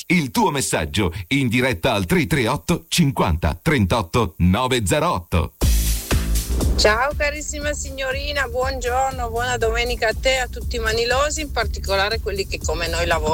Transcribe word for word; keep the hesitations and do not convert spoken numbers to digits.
Il tuo messaggio in diretta al tre tre otto cinquanta trentotto novecentotto. Ciao carissima signorina, buongiorno, buona domenica a te, a tutti i manilosi, in particolare quelli che come noi lavorano.